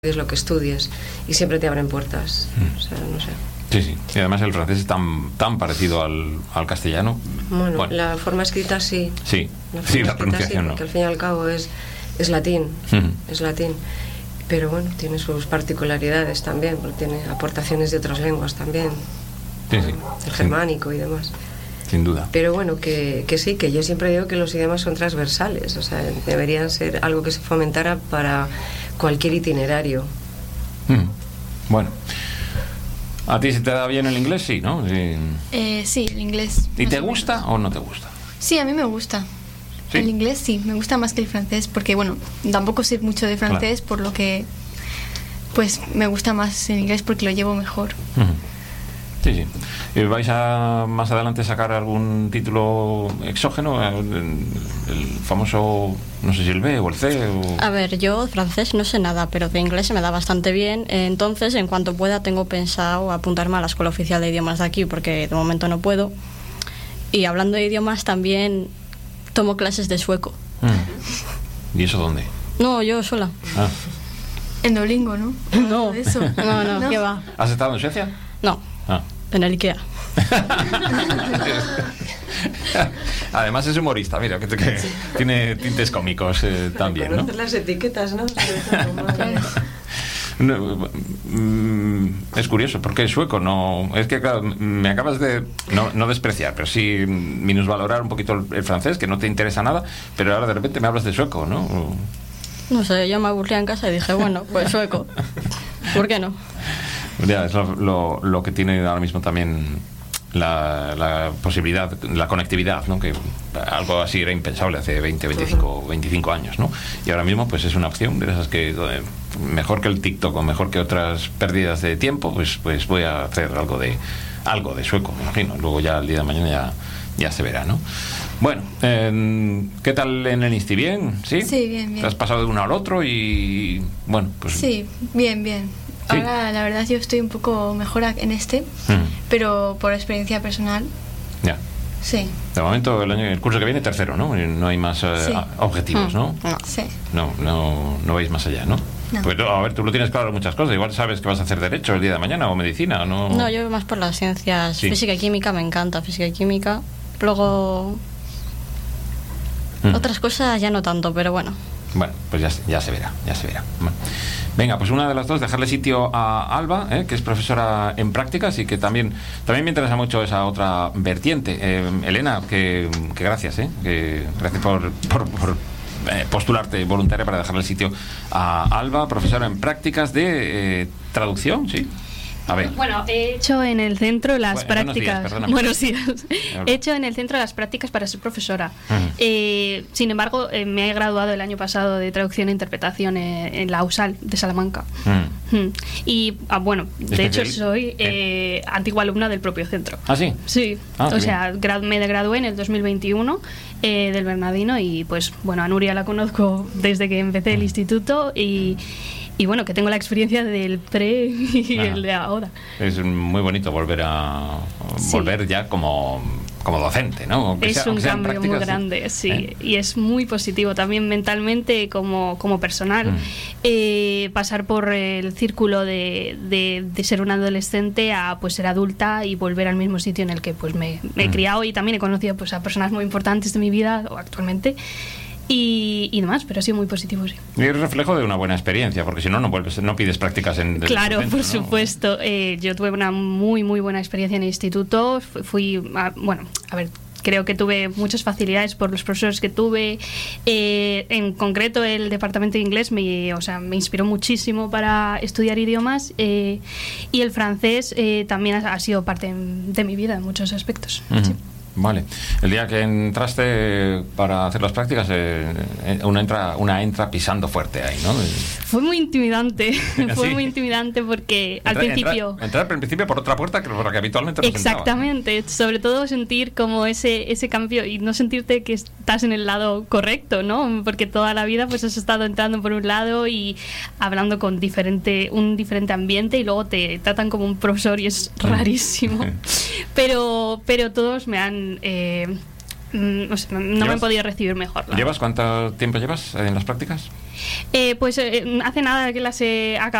es lo que estudies y siempre te abren puertas. O sea, no sé. Sí, sí. Y además el francés es tan parecido al castellano. Bueno, la forma escrita sí. Sí, la pronunciación no. Porque al fin y al cabo es latín. Es latín. Pero bueno, tiene sus particularidades también, porque tiene aportaciones de otras lenguas también. Sí. El germánico y demás. Sin duda. Pero bueno, que sí, que yo siempre digo que los idiomas son transversales, o sea, deberían ser algo que se fomentara para cualquier itinerario. Bueno, ¿a ti se te da bien el inglés? Sí, ¿no? Sí, el inglés. ¿Y te gusta o no te gusta? Sí, a mí me gusta. ¿Sí? El inglés sí, me gusta más que el francés, porque bueno, tampoco sé mucho de francés, por lo que pues me gusta más el inglés porque lo llevo mejor. Sí. ¿Y vais a más adelante sacar algún título exógeno? El famoso, no sé si el B o el C o... A ver, yo francés no sé nada, pero de inglés se me da bastante bien. Entonces, en cuanto pueda, tengo pensado apuntarme a la Escuela Oficial de Idiomas de aquí, porque de momento no puedo. Y hablando de idiomas, también tomo clases de sueco. ¿Y eso dónde? No, yo sola. En Duolingo, ¿no? No, eso. No, ¿qué va? ¿Has estado en Suecia? No, en el IKEA. Además es humorista, mira, que tiene tintes cómicos también, ¿no? Conocer las etiquetas, ¿no? Es curioso, porque el sueco no... Es que, claro, me acabas de... No despreciar, pero sí minusvalorar un poquito el francés, que no te interesa nada, pero ahora de repente me hablas de sueco, ¿no? No sé, yo me aburría en casa y dije, bueno, pues sueco. ¿Por qué no? Ya, es lo que tiene ahora mismo también la posibilidad, la conectividad, ¿no? Que algo así era impensable hace 25 años, ¿no? Y ahora mismo pues es una opción de esas que mejor que el TikTok o mejor que otras pérdidas de tiempo, pues voy a hacer algo de sueco, me imagino. Luego ya el día de mañana ya se verá, ¿no? Bueno, ¿qué tal en el Insti? ¿Bien? ¿Sí? Sí, bien. ¿Te has pasado de uno al otro? Y bueno, pues... Sí, bien. Sí. Ahora la verdad yo estoy un poco mejor en pero por experiencia personal. Ya. Sí. De momento el curso que viene tercero, ¿no? No hay más objetivos, ¿no? Sí. No vais más allá, ¿no? No. Pues a ver, tú lo tienes claro muchas cosas. Igual sabes que vas a hacer derecho el día de mañana o medicina, ¿no? No, yo más por las ciencias. Sí. Física y química, me encanta física y química. Luego otras cosas ya no tanto, pero bueno. Bueno, pues ya se verá. Bueno. Venga, pues una de las dos, dejarle sitio a Alba, que es profesora en prácticas y que también me interesa mucho esa otra vertiente. Elena, que gracias, que gracias por postularte voluntaria para dejarle sitio a Alba, profesora en prácticas de traducción, ¿sí? A ver. Bueno, he hecho en el centro las prácticas. Buenos días. He hecho en el centro las prácticas para ser profesora. Sin embargo, me he graduado el año pasado de traducción e interpretación en la USAL de Salamanca. Y bueno, de hecho soy antigua alumna del propio centro. ¿Ah, sí? Sí. O sea, me gradué en el 2021 del Bernardino y pues bueno, a Nuria la conozco desde que empecé el instituto y bueno, que tengo la experiencia del pre y el de ahora. Es muy bonito volver ya como docente, ¿no? Es un cambio muy grande, sí. Y es muy positivo también mentalmente como personal. Pasar por el círculo de ser una adolescente a pues ser adulta y volver al mismo sitio en el que pues me he criado y también he conocido pues a personas muy importantes de mi vida actualmente. Y demás, pero ha sido muy positivo, sí. Y es reflejo de una buena experiencia, porque si no no pides prácticas en... Claro, centro, por supuesto. Yo tuve una muy buena experiencia en el instituto. Creo que tuve muchas facilidades por los profesores que tuve. En concreto, el departamento de inglés me inspiró muchísimo para estudiar idiomas y el francés también ha sido parte de mi vida en muchos aspectos. Sí. Vale. El día que entraste para hacer las prácticas, una entra pisando fuerte ahí, ¿no? Fue muy intimidante. Fue muy intimidante porque al principio... Entrar al principio por otra puerta que por la que habitualmente nos Exactamente. entraba, ¿no? Sobre todo sentir como ese cambio y no sentirte que estás en el lado correcto, ¿no? Porque toda la vida pues has estado entrando por un lado y hablando con un diferente ambiente y luego te tratan como un profesor y es rarísimo. Pero todos me han no sé, no me he podido recibir mejor. ¿Cuánto tiempo llevas en las prácticas? Pues hace nada que las he acabado.